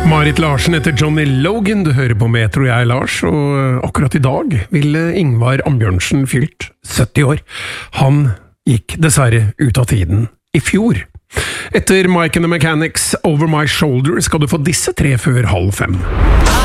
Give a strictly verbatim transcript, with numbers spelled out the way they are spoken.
Marit Larsen heter Johnny Logan, du hører på Metro, jeg er Lars, og akkurat i dag ville Ingvar Ambjørnsen fylt sytti år. Han gikk dessverre ut av tiden i fjor. Etter Mike and the Mechanics, Over My Shoulder, skal du få disse tre før halv fem.